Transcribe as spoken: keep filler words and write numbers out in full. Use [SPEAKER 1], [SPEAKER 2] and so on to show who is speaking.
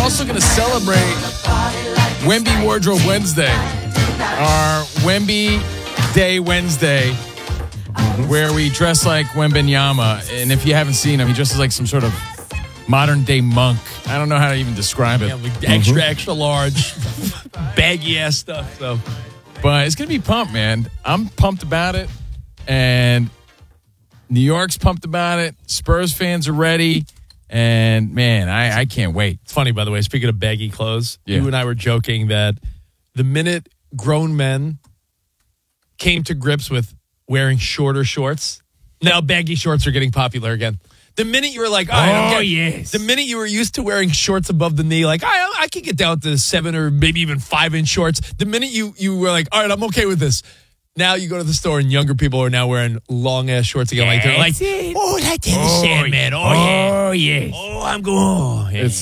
[SPEAKER 1] also going to celebrate Wemby Wardrobe Wednesday, our Wemby Day Wednesday, where we dress like Wembenyama. And if you haven't seen him, he dresses like some sort of modern day monk. I don't know how to even describe it.
[SPEAKER 2] Yeah, like extra, mm-hmm. extra large, baggy ass stuff. So,
[SPEAKER 1] but it's going to be pumped, man. I'm pumped about it. And New York's pumped about it. Spurs fans are ready. And, man, I, I can't wait.
[SPEAKER 2] It's funny, by the way, speaking of baggy clothes,
[SPEAKER 1] yeah.
[SPEAKER 2] you and I were joking that the minute grown men came to grips with wearing shorter shorts, now baggy shorts are getting popular again. The minute you were like, all right,
[SPEAKER 1] oh,
[SPEAKER 2] I'm
[SPEAKER 1] yes.
[SPEAKER 2] The minute you were used to wearing shorts above the knee, like, I, I can get down to seven or maybe even five inch shorts. The minute you, you were like, all right, I'm okay with this. Now you go to the store and younger people are now wearing long ass shorts again. Like they're like,
[SPEAKER 1] it.
[SPEAKER 2] oh, that's
[SPEAKER 1] oh,
[SPEAKER 2] Sandman. Oh,
[SPEAKER 1] oh,
[SPEAKER 2] yeah.
[SPEAKER 1] yes.
[SPEAKER 2] Oh, I'm going. Oh, yeah.
[SPEAKER 1] It's